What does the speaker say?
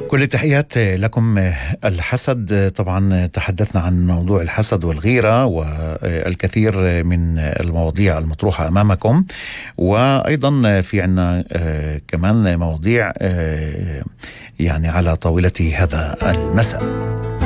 كل التحيات لكم. الحسد، طبعا تحدثنا عن موضوع الحسد والغيرة والكثير من المواضيع المطروحة أمامكم، وأيضا في عنا كمان مواضيع يعني على طاولة هذا المساء.